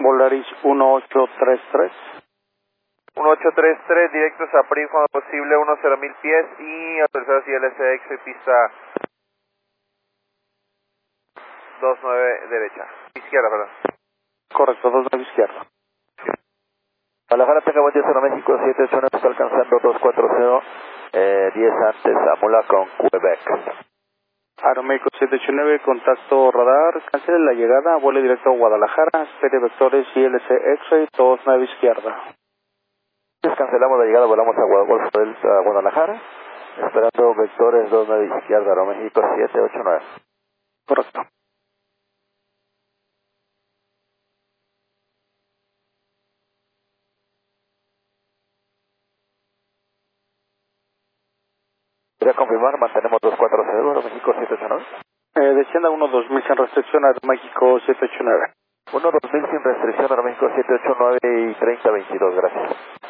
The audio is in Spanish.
Volaris 1833. 1833, directos a PRI cuando posible, 10.000 pies y autorizado hacia LSX y pista 29 derecha, izquierda, perdón. Correcto, 29 izquierda. Guadalajara, tenga buen día, Zona México 789, está alcanzando 240, 10 antes, Amula con Quebec. Aeroméxico 789, contacto radar, cancele la llegada, vuelo directo a Guadalajara, serie vectores ILC X-Ray, 29 izquierda. Cancelamos la llegada, volamos a Guadalajara, esperando vectores 29 izquierda, Aeroméxico 789. Correcto. Quería confirmar, mantenemos 240, Aeroméxico 789. Descienda 1-2000 sin restricción, Aeroméxico 789. 1-2000 sin restricción, Aeroméxico 789 y 3022, gracias.